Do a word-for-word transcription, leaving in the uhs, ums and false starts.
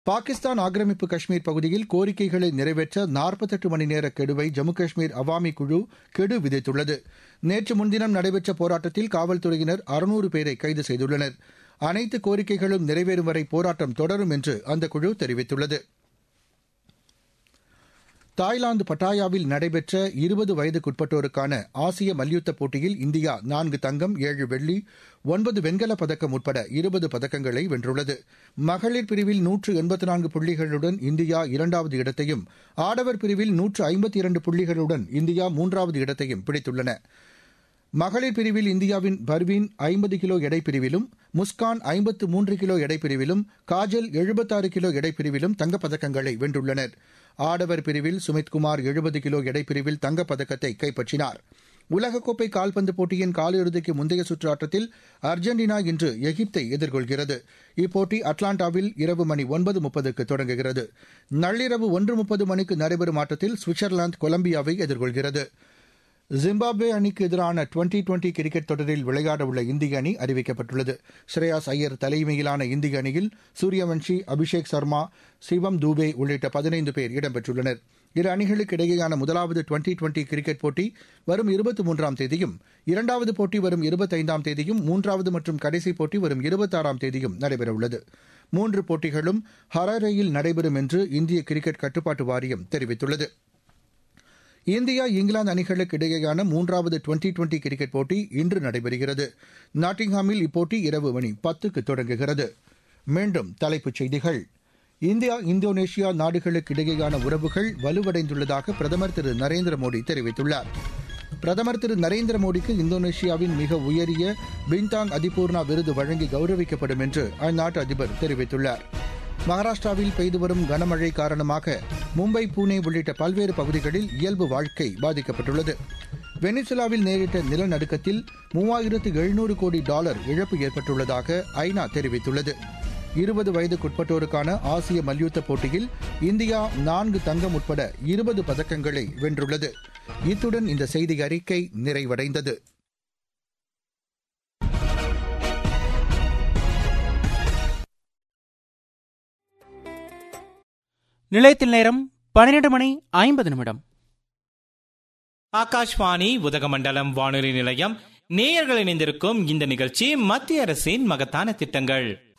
பாகிஸ்தான் ஆக்கிரமிப்பு காஷ்மீர் பகுதியில் கோரிக்கைகளை நிறைவேற்ற நாற்பத்தெட்டு மணி நேர கெடுவை ஜம்மு காஷ்மீர் அவாமி குழு கெடு விதித்துள்ளது. நேற்று முன்தினம் நடைபெற்ற போராட்டத்தில் காவல்துறையினர் அறுநூறு பேரை கைது செய்துள்ளனர். அனைத்து கோரிக்கைகளும் நிறைவேறும் வரை போராட்டம் தொடரும் என்று அந்த குழு தெரிவித்துள்ளது. தாய்லாந்து பட்டாயாவில் நடைபெற்ற இருபது வயதுக்குட்பட்டோருக்கான ஆசிய மல்யுத்த போட்டியில் இந்தியா நான்கு தங்கம், ஏழு வெள்ளி, ஒன்பது வெண்கலப் பதக்கம் உட்பட இருபது பதக்கங்களை வென்றுள்ளது. மகளிர் பிரிவில் நூற்று எண்பத்து நான்கு புள்ளிகளுடன் இந்தியா இரண்டாவது இடத்தையும், ஆடவர் பிரிவில் நூற்று ஐம்பத்தி இரண்டு புள்ளிகளுடன் இந்தியா மூன்றாவது இடத்தையும் பிடித்துள்ளன. மகளிர் பிரிவில் இந்தியாவின் பர்வீன் ஐம்பது கிலோ எடைப்பிரிவிலும், முஸ்கான் ஐம்பத்து மூன்று கிலோ எடைப்பிரிவிலும், காஜல் எழுபத்தாறு கிலோ எடைப்பிரிவிலும் தங்கப்பதக்கங்களை வென்றுள்ளனர். ஆடவர் பிரிவில் சுமித்குமார் எழுபது கிலோ எடைப்பிரிவில் தங்கப்பதக்கத்தை கைப்பற்றினார். உலகக்கோப்பை கால்பந்து போட்டியின் காலிறுதிக்கு முந்தைய சுற்று ஆட்டத்தில் அர்ஜென்டினா இன்று எகிப்தை எதிர்கொள்கிறது. இப்போட்டி அட்லாண்டாவில் இரவு மணி ஒன்பது முப்பதுக்கு தொடங்குகிறது. நள்ளிரவு ஒன்று முப்பது மணிக்கு நடைபெறும் ஆட்டத்தில் சுவிட்சர்லாந்து கொலம்பியாவை எதிர்கொள்கிறது. ஜிம்பாப்வே அணிக்கு எதிரான டுவெண்டி டுவெண்டி கிரிக்கெட் தொடரில் விளையாடவுள்ள இந்திய அணி அறிவிக்கப்பட்டுள்ளது. ஸ்ரேயாஸ் ஐயர் தலைமையிலான இந்திய அணியில் சூரியவன்ஷி, அபிஷேக் சர்மா, சிவம் தூபே உள்ளிட்ட பதினைந்து பேர் இடம்பெற்றுள்ளனர். இரு அணிகளுக்கு இடையேயான முதலாவது டுவெண்டி டுவெண்டி கிரிக்கெட் போட்டி வரும் இருபத்தி மூன்றாம் தேதியும், இரண்டாவது போட்டி வரும் இருபத்தைந்தாம் தேதியும், மூன்றாவது மற்றும் கடைசி போட்டி வரும் இருபத்தாறாம் தேதியும் நடைபெறவுள்ளது. மூன்று போட்டிகளும் ஹராரேயில் நடைபெறும் என்று இந்திய கிரிக்கெட் கட்டுப்பாட்டு வாரியம் தெரிவித்துள்ளது. இந்தியா இங்கிலாந்து அணிகளுக்கு இடையேயான மூன்றாவது டுவெண்டி டுவெண்டி கிரிக்கெட் போட்டி இன்று நடைபெறுகிறது. நாட்டிங்ஹாமில் இப்போட்டி இரவு மணி பத்துக்கு தொடங்குகிறது. மீண்டும் தலைப்புச் செய்திகள். இந்தியா இந்தோனேஷியா நாடுகளுக்கு இடையேயான உறவுகள் வலுவடைந்துள்ளதாக பிரதமர் திரு நரேந்திர மோடி தெரிவித்துள்ளார். பிரதமர் திரு நரேந்திர மோடிக்கு இந்தோனேஷியாவின் மிக உயரிய பின்தாங் அதிபூர்ணா விருது வழங்கி கௌரவிக்கப்படும் என்று அந்நாட்டு அதிபர் தெரிவித்துள்ளார். மகாராஷ்டிராவில் பெய்து வரும் கனமழை காரணமாக மும்பை, புனே உள்ளிட்ட பல்வேறு பகுதிகளில் இயல்பு வாழ்க்கை பாதிக்கப்பட்டுள்ளது. வெனிசுலாவில் நேரிட்ட நிலநடுக்கத்தில் மூவாயிரத்து எழுநூறு கோடி டாலர் இழப்பு ஏற்பட்டுள்ளதாக ஐநா தெரிவித்துள்ளது. இருபது வயதுக்குட்பட்டோருக்கான ஆசிய மல்யுத்த போட்டியில் இந்தியா நான்கு தங்கம் உட்பட இருபது பதக்கங்களை வென்றுள்ளது. இத்துடன் இந்த செய்தி அறிக்கை நிறைவடைந்தது. நிலையத்தில் நேரம் பன்னிரண்டு மணி ஐம்பது நிமிடம். ஆகாஷ்வாணி உதகமண்டலம் வானொலி நிலையம். நேயர்கள் இணைந்திருக்கும் இந்த நிகழ்ச்சி மத்திய அரசின் மகத்தான திட்டங்கள்.